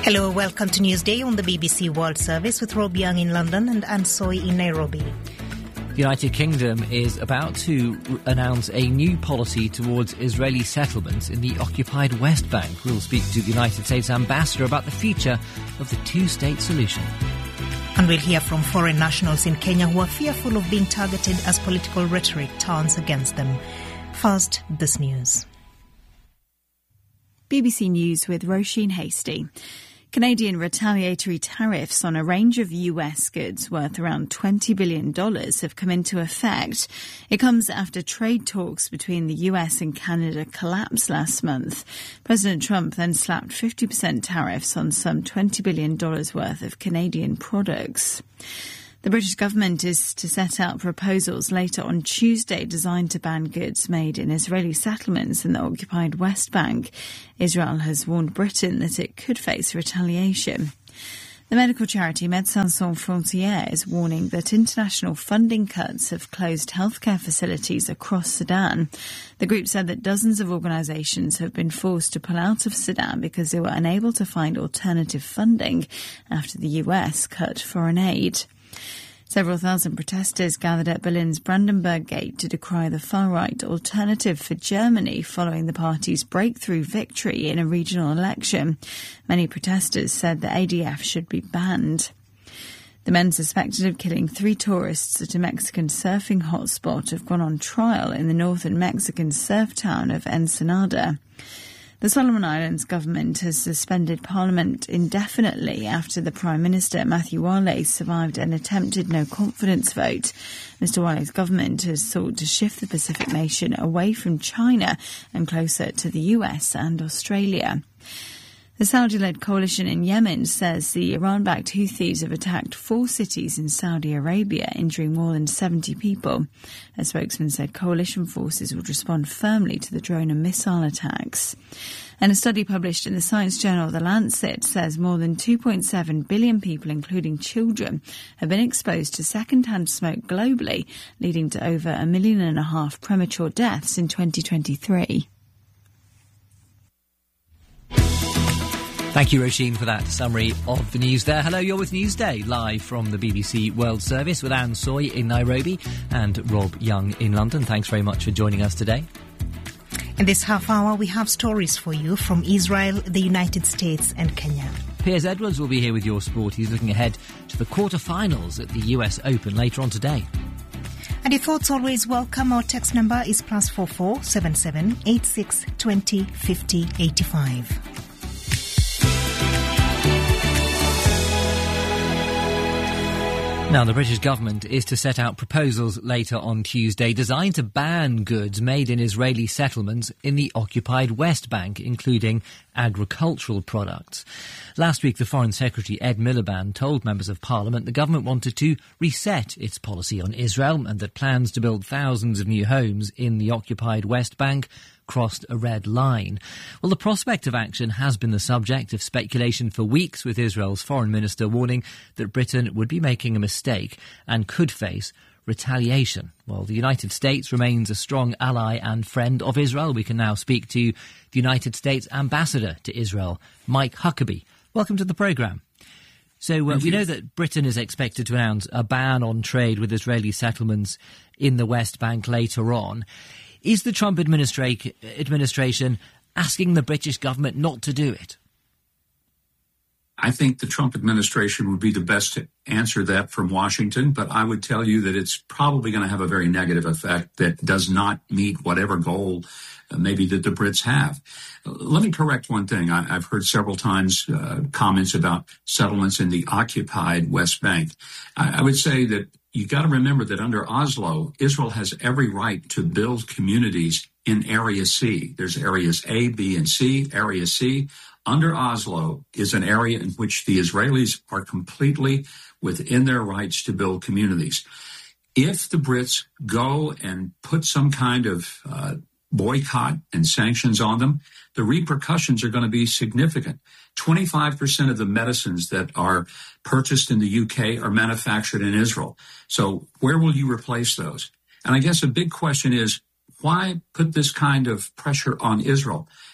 Hello, welcome to Newsday on the BBC World Service with Rob Young in London and Anne Soy in Nairobi. The United Kingdom is about to announce a new policy towards Israeli settlements in the occupied West Bank. We'll speak to the United States ambassador about the future of the two-state solution. And we'll hear from foreign nationals in Kenya who are fearful of being targeted as political rhetoric turns against them. First, this news. BBC News with Roisin Hastie. Canadian retaliatory tariffs on a range of US goods worth around $20 billion have come into effect. It comes after trade talks between the US and Canada collapsed last month. President Trump then slapped 50% tariffs on some $20 billion worth of Canadian products. The British government is to set out proposals later on Tuesday designed to ban goods made in Israeli settlements in the occupied West Bank. Israel has warned Britain that it could face retaliation. The medical charity Médecins Sans Frontières is warning that international funding cuts have closed healthcare facilities across Sudan. The group said that dozens of organisations have been forced to pull out of Sudan because they were unable to find alternative funding after the US cut foreign aid. Several thousand protesters gathered at Berlin's Brandenburg Gate to decry the far-right Alternative for Germany following the party's breakthrough victory in a regional election. Many protesters said the ADF should be banned. The men suspected of killing 3 tourists at a Mexican surfing hotspot have gone on trial in the northern Mexican surf town of Ensenada. The Solomon Islands government has suspended Parliament indefinitely after the Prime Minister, Matthew Wale, survived an attempted no-confidence vote. Mr Wale's government has sought to shift the Pacific nation away from China and closer to the US and Australia. The Saudi-led coalition in Yemen says the Iran-backed Houthis have attacked 4 cities in Saudi Arabia, injuring more than 70 people. A spokesman said coalition forces would respond firmly to the drone and missile attacks. And a study published in the science journal The Lancet says more than 2.7 billion people, including children, have been exposed to second-hand smoke globally, leading to over 1.5 million premature deaths in 2023. Thank you, Roisin, for that summary of the news there. Hello, you're with Newsday, live from the BBC World Service with Anne Soy in Nairobi and Rob Young in London. Thanks very much for joining us today. In this half hour, we have stories for you from Israel, the United States and Kenya. Piers Edwards will be here with your sport. He's looking ahead to the quarter-finals at the US Open later on today. And your thoughts always welcome. Our text number is +44 77 86 20 50 85. Now, the British government is to set out proposals later on Tuesday designed to ban goods made in Israeli settlements in the occupied West Bank, including agricultural products. Last week, the Foreign Secretary Ed Miliband told members of Parliament the government wanted to reset its policy on Israel and that plans to build thousands of new homes in the occupied West Bank crossed a red line. Well, the prospect of action has been the subject of speculation for weeks, with Israel's foreign minister warning that Britain would be making a mistake and could face retaliation. Well, the United States remains a strong ally and friend of Israel. We can now speak to the United States ambassador to Israel, Mike Huckabee. Welcome to the programme. So we know that Britain is expected to announce a ban on trade with Israeli settlements in the West Bank later on. Is the Trump administration asking the British government not to do it? I think the Trump administration would be the best to answer that from Washington, but I would tell you that it's probably going to have a very negative effect that does not meet whatever goal maybe that the Brits have. Let me correct one thing. I've heard several times comments about settlements in the occupied West Bank. I would say that you got to remember that under Oslo, Israel has every right to build communities in Area C. There's areas A, B, and C. Area C under Oslo is an area in which the Israelis are completely within their rights to build communities. If the Brits go and put some kind of boycott and sanctions on them, the repercussions are going to be significant. 25% of the medicines that are purchased in the UK are manufactured in Israel. So where will you replace those? And I guess a big question is, why put this kind of pressure on Israel?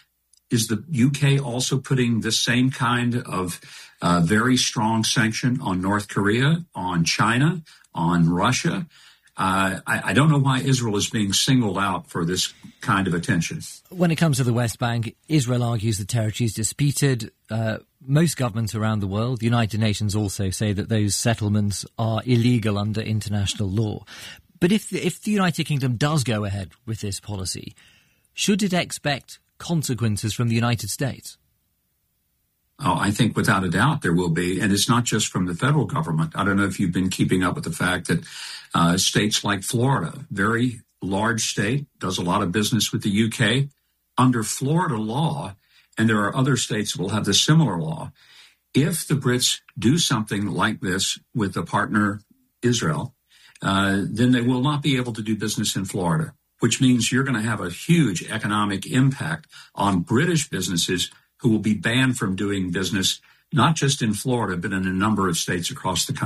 is the UK also putting this same kind of very strong sanction on North Korea, on China, on Russia? I don't know why Israel is being singled out for this kind of attention. When it comes to the West Bank, Israel argues the territory is disputed. Most governments around the world, the United Nations also say that those settlements are illegal under international law. But if the United Kingdom does go ahead with this policy, should it expect consequences from the United States? Oh, I think without a doubt there will be. And it's not just from the federal government. I don't know if you've been keeping up with the fact that states like Florida, very large state, does a lot of business with the UK. Under Florida law, and there are other states that will have the similar law, if the Brits do something like this with a partner, Israel, then they will not be able to do business in Florida, which means you're going to have a huge economic impact on British businesses who will be banned from doing business, not just in Florida, but in a number of states across the country.